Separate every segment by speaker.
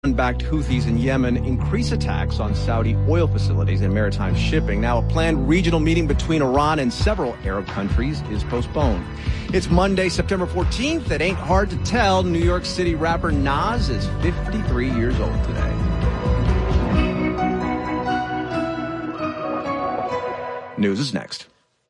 Speaker 1: Iran-backed Houthis in Yemen increase attacks on Saudi oil facilities and maritime shipping. Now, a planned regional meeting between Iran and several Arab countries is postponed. It's Monday, September 14th. It ain't hard to tell. New York City rapper Nas is 53 years old today. News is next.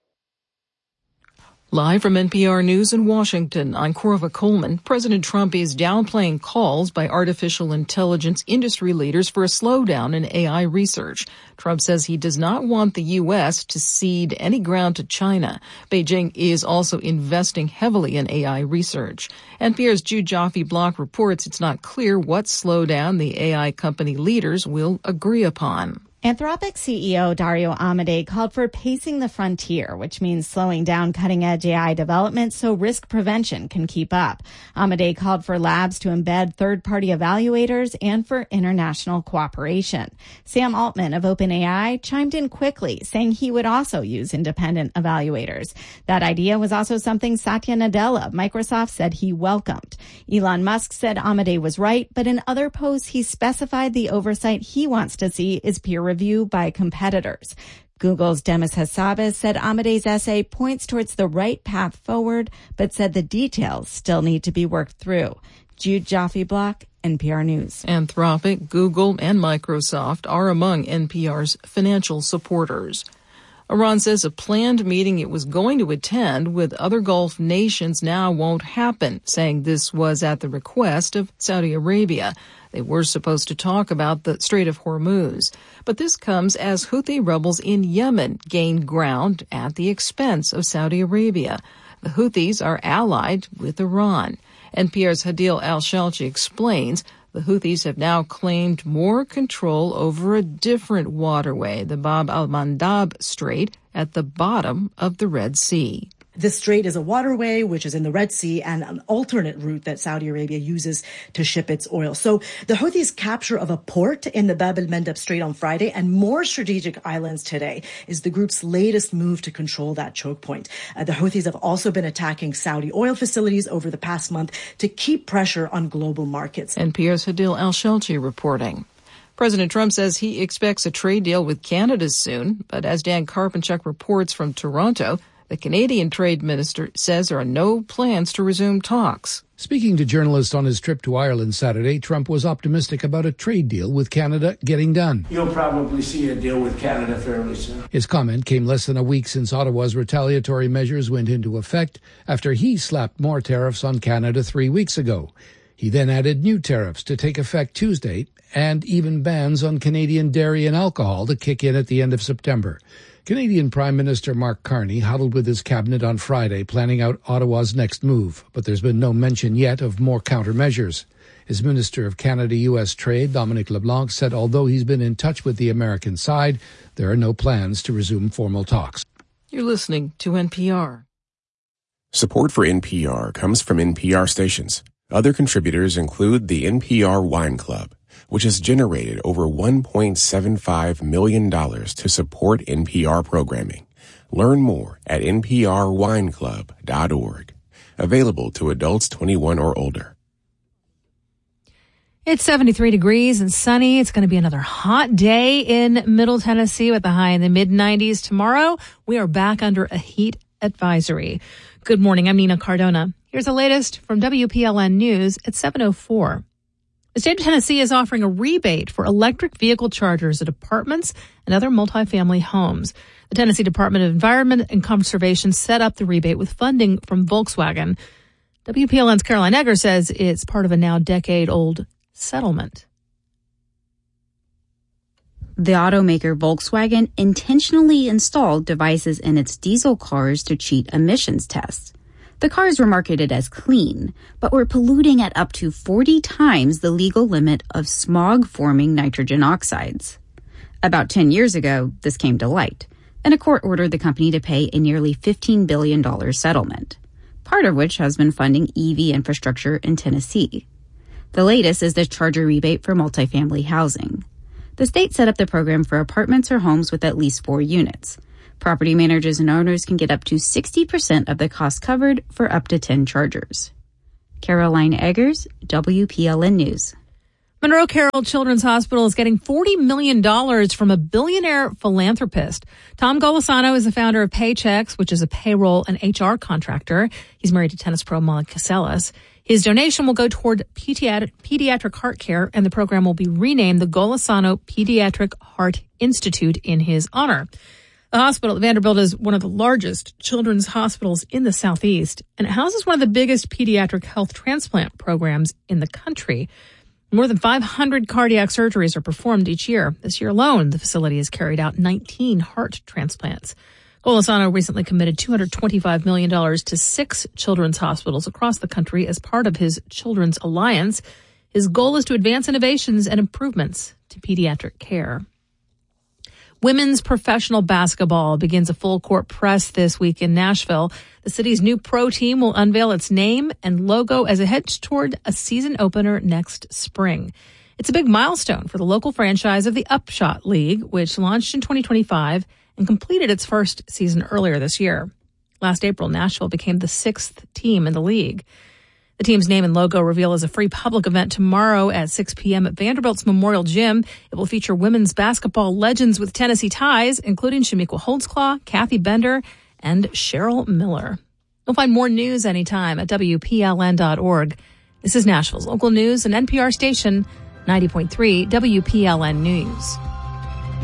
Speaker 2: Live from NPR News in Washington, I'm Corva Coleman. President Trump is downplaying calls by artificial intelligence industry leaders for a slowdown in AI research. Trump says he does not want the U.S. to cede any ground to China. Beijing is also investing heavily in AI research. NPR's Jude Joffe-Block reports it's not clear what slowdown the AI company leaders will agree upon.
Speaker 3: Anthropic CEO Dario Amodei called for pacing the frontier, which means slowing down cutting-edge AI development so risk prevention can keep up. Amodei called for labs to embed third-party evaluators and for international cooperation. Sam Altman of OpenAI chimed in quickly, saying he would also use independent evaluators. That idea was also something Satya Nadella of Microsoft said he welcomed. Elon Musk said Amodei was right, but in other posts he specified the oversight he wants to see is peer review by competitors. Google's Demis Hassabis said Amodei's essay points towards the right path forward, but said the details still need to be worked through. Jude Joffe-Block, NPR News.
Speaker 2: Anthropic, Google, and Microsoft are among NPR's financial supporters. Iran says a planned meeting it was going to attend with other Gulf nations now won't happen, saying this was at the request of Saudi Arabia. They were supposed to talk about the Strait of Hormuz. But this comes as Houthi rebels in Yemen gain ground at the expense of Saudi Arabia. The Houthis are allied with Iran. NPR's Hadil Al-Shalchi explains the Houthis have now claimed more control over a different waterway, the Bab al-Mandab Strait, at the bottom of the Red Sea.
Speaker 4: This strait is a waterway which is in the Red Sea and an alternate route that Saudi Arabia uses to ship its oil. So the Houthis' capture of a port in the Bab al-Mandab Strait on Friday and more strategic islands today is the group's latest move to control that choke point. The Houthis have also been attacking Saudi oil facilities over the past month to keep pressure on global markets.
Speaker 2: NPR's Hadil Al-Shalchi reporting. President Trump says he expects a trade deal with Canada soon, but as Dan Karpenchuk reports from Toronto, the Canadian trade minister says there are no plans to resume talks.
Speaker 5: Speaking to journalists on his trip to Ireland Saturday, Trump was optimistic about a trade deal with Canada getting done.
Speaker 6: You'll probably see a deal with Canada fairly soon.
Speaker 5: His comment came less than a week since Ottawa's retaliatory measures went into effect after he slapped more tariffs on Canada 3 weeks ago. He then added new tariffs to take effect Tuesday and even bans on Canadian dairy and alcohol to kick in at the end of September. Canadian Prime Minister Mark Carney huddled with his cabinet on Friday, planning out Ottawa's next move, but there's been no mention yet of more countermeasures. His Minister of Canada-U.S. Trade, Dominic LeBlanc, said although he's been in touch with the American side, there are no plans to resume formal talks.
Speaker 2: You're listening to NPR.
Speaker 7: Support for NPR comes from NPR stations. Other contributors include the NPR Wine Club, which has generated over $1.75 million to support NPR programming. Learn more at nprwineclub.org. Available to adults 21 or older.
Speaker 8: It's 73 degrees and sunny. It's going to be another hot day in Middle Tennessee with a high in the mid-90s. Tomorrow, we are back under a heat advisory. Good morning. I'm Nina Cardona. Here's the latest from WPLN News at 7:04. The state of Tennessee is offering a rebate for electric vehicle chargers at apartments and other multifamily homes. The Tennessee Department of Environment and Conservation set up the rebate with funding from Volkswagen. WPLN's Caroline Egger says it's part of a now decade-old settlement.
Speaker 9: The automaker Volkswagen intentionally installed devices in its diesel cars to cheat emissions tests. The cars were marketed as clean, but were polluting at up to 40 times the legal limit of smog-forming nitrogen oxides. About 10 years ago, this came to light, and a court ordered the company to pay a nearly $15 billion settlement, part of which has been funding EV infrastructure in Tennessee. The latest is the charger rebate for multifamily housing. The state set up the program for apartments or homes with at least 4 units. Property managers and owners can get up to 60% of the cost covered for up to 10 chargers. Caroline Eggers, WPLN News.
Speaker 8: Monroe Carroll Children's Hospital is getting $40 million from a billionaire philanthropist. Tom Golisano is the founder of Paychex, which is a payroll and HR contractor. He's married to tennis pro Molly Casellas. His donation will go toward pediatric heart care, and the program will be renamed the Golisano Pediatric Heart Institute in his honor. The hospital at Vanderbilt is one of the largest children's hospitals in the Southeast, and it houses one of the biggest pediatric health transplant programs in the country. More than 500 cardiac surgeries are performed each year. This year alone, the facility has carried out 19 heart transplants. Golisano recently committed $225 million to 6 children's hospitals across the country as part of his Children's Alliance. His goal is to advance innovations and improvements to pediatric care. Women's professional basketball begins a full-court press this week in Nashville. The city's new pro team will unveil its name and logo as it heads toward a season opener next spring. It's a big milestone for the local franchise of the Upshot League, which launched in 2025 and completed its first season earlier this year. Last April, Nashville became the 6th team in the league. The team's name and logo reveal is a free public event tomorrow at 6 p.m. at Vanderbilt's Memorial Gym. It will feature women's basketball legends with Tennessee ties, including Shamiqua Holdsclaw, Kathy Bender, and Cheryl Miller. You'll find more news anytime at WPLN.org. This is Nashville's local news and NPR station, 90.3 WPLN News.